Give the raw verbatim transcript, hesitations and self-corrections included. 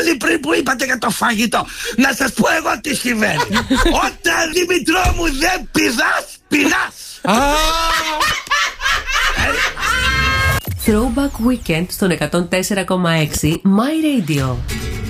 πολύ πριν που είπατε για το φαγητό. Να σας πω εγώ τι συμβαίνει. Όταν Δημητρό μου δεν πηδάς, πεινάς. Throwback Weekend στον εκατόν τέσσερα κόμμα έξι My Radio.